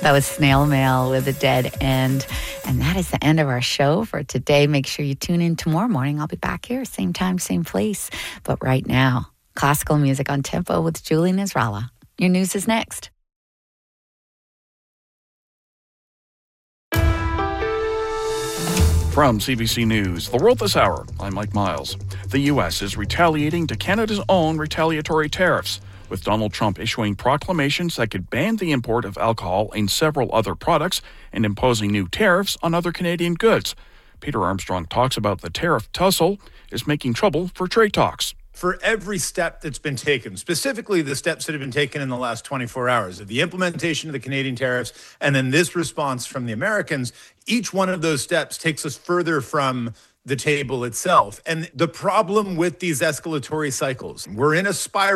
That was Snail Mail with a Dead End. And that is the end of our show for today. Make sure you tune in tomorrow morning. I'll be back here, same time, same place. But right now, classical music on Tempo with Julie Nasrallah. Your news is next. From CBC News, The World This Hour, I'm Mike Miles. The U.S. is retaliating to Canada's own retaliatory tariffs, with Donald Trump issuing proclamations that could ban the import of alcohol and several other products and imposing new tariffs on other Canadian goods. Peter Armstrong talks about the tariff tussle is making trouble for trade talks. For every step that's been taken, specifically the steps that have been taken in the last 24 hours of the implementation of the Canadian tariffs and then this response from the Americans, each one of those steps takes us further from the table itself. And the problem with these escalatory cycles, we're in a spiral.